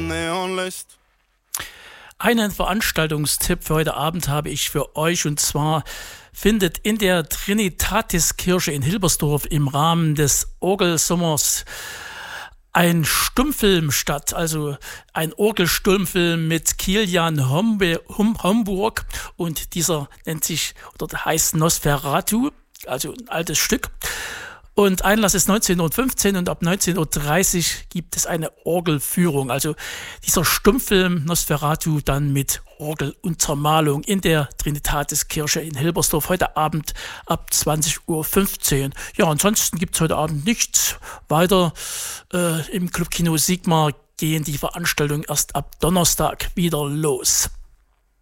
Neonlicht. Einen Veranstaltungstipp für heute Abend habe ich für euch, und zwar findet in der Trinitatiskirche in Hilbersdorf im Rahmen des Orgelsommers ein Stummfilm statt, also ein Orgelstummfilm mit Kilian Homburg, und dieser nennt sich oder heißt Nosferatu, also ein altes Stück. Und Einlass ist 19:15 Uhr und ab 19:30 Uhr gibt es eine Orgelführung. Also dieser Stummfilm Nosferatu dann mit Orgeluntermalung in der Trinitatiskirche in Hilbersdorf heute Abend ab 20:15 Uhr. Ja, ansonsten gibt es heute Abend nichts weiter. Im Clubkino Sigmar gehen die Veranstaltungen erst ab Donnerstag wieder los.